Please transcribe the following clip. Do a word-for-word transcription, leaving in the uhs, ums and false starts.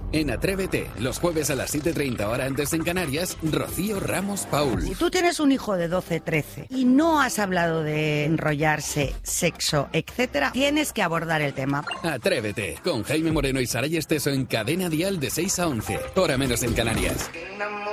En Atrévete, los jueves a las siete y treinta hora antes en Canarias, Rocío Ramos Paul. Si tú tienes un hijo de doce, trece y no has hablado de enrollarse, sexo, etcétera, tienes que abordar el tema. Atrévete, con Jaime Moreno y Saray Esteso en Cadena Dial de seis a once, hora menos en Canarias.